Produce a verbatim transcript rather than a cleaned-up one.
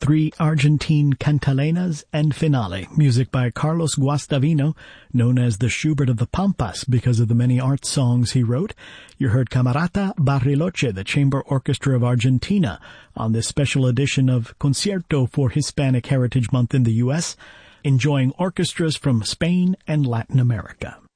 three Argentine cantalenas and finale, music by Carlos Guastavino, known as the Schubert of the Pampas because of the many art songs he wrote. You heard Camerata Bariloche, the Chamber Orchestra of Argentina, on this special edition of Concierto for Hispanic Heritage Month in the U S, enjoying orchestras from Spain and Latin America.